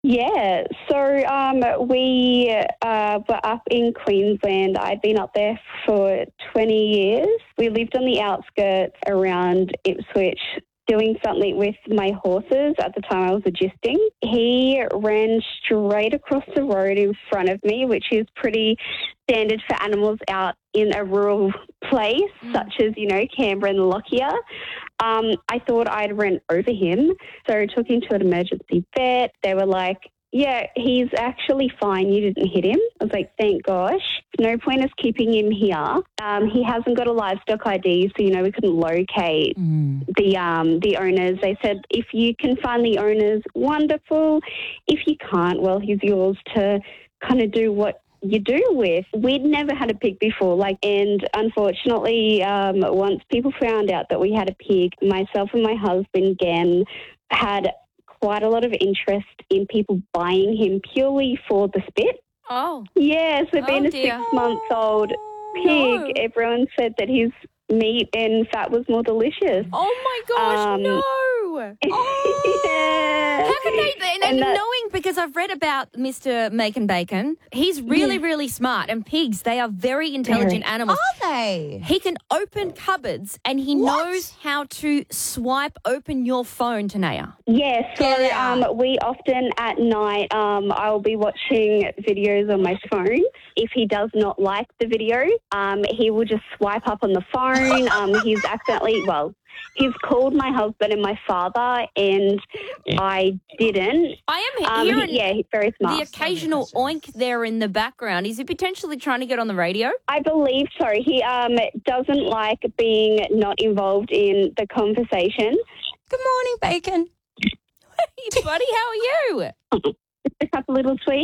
Yeah, so we were up in Queensland. I'd been up there for 20 years. We lived on the outskirts around Ipswich doing something with my horses. At the time I was adjusting. He ran straight across the road in front of me, which is pretty standard for animals out in a rural place, such as, Canberra and Lockyer. I thought I'd run over him, so I took him to an emergency vet. They were like, yeah, he's actually fine. You didn't hit him. I was like, thank gosh. No point us keeping him here. He hasn't got a livestock ID, so, we couldn't locate the owners. They said, if you can find the owners, wonderful. If you can't, well, he's yours to kind of do what you do with. We'd never had a pig before, and unfortunately, once people found out that we had a pig, myself and my husband, Gen, had quite a lot of interest in people buying him purely for the spit. Oh. Yeah, so being a dear. 6-month-old pig, everyone said that his meat and fat was more delicious. Oh, my gosh, no. Yeah. How can they, and knowing, because I've read about Mr. Macon Bacon, he's really, really smart. And pigs, they are very intelligent animals. Are they? He can open cupboards and he knows how to swipe open your phone, Tanea. Yeah, so we often at night, I'll be watching videos on my phone. If he does not like the video, he will just swipe up on the phone. He's accidentally, he's called my husband and my father, and I didn't. I am hearing he's very smart. the occasional oink there in the background. Is he potentially trying to get on the radio? I believe so. He doesn't like being not involved in the conversation. Good morning, Bacon. Hey, buddy, how are you? Just a couple little sweets.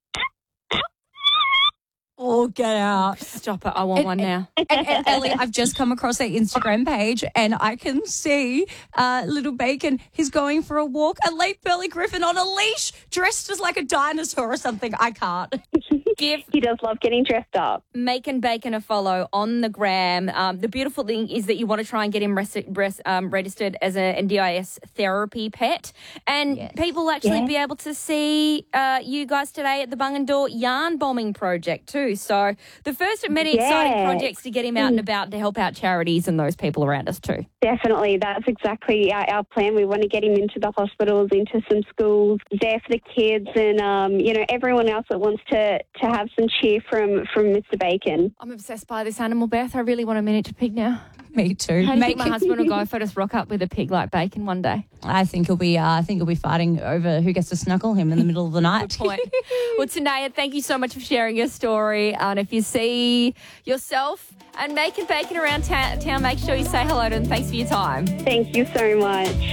Oh, get out. Stop it. I want one now. And Ellie, I've just come across their Instagram page and I can see little Bacon. He's going for a walk, a late Burley Griffin on a leash, dressed as like a dinosaur or something. I can't. He does love getting dressed up. Macon Bacon a follow on the gram. The beautiful thing is that you want to try and get him registered as a NDIS therapy pet. And people will actually be able to see you guys today at the Bungendore Yarn Bombing Project too. So the first of many exciting projects to get him out and about to help out charities and those people around us too. Definitely. That's exactly our plan. We want to get him into the hospitals, into some schools, there for the kids and, everyone else that wants to have some cheer from Mr. Bacon. I'm obsessed by this animal, Beth. I really want a miniature pig now. Me too. How do you think my husband will go if I just rock up with a pig like Bacon one day? I think he'll be fighting over who gets to snuggle him in the middle of the night. Good point. Well, Tanea, thank you so much for sharing your story. And if you see yourself and Macon Bacon around town, make sure you say hello to them. Thanks for your time. Thank you so much.